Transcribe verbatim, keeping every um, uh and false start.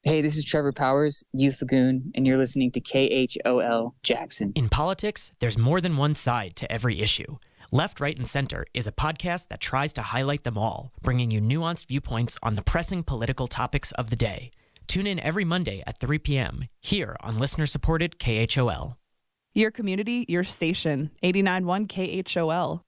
Hey, this is Trevor Powers, Youth Lagoon, and you're listening to K H O L Jackson. In politics, there's more than one side to every issue. Left, Right, and Center is a podcast that tries to highlight them all, bringing you nuanced viewpoints on the pressing political topics of the day. Tune in every Monday at three p.m. here on listener-supported K H O L. Your community, your station, eighty-nine point one K H O L.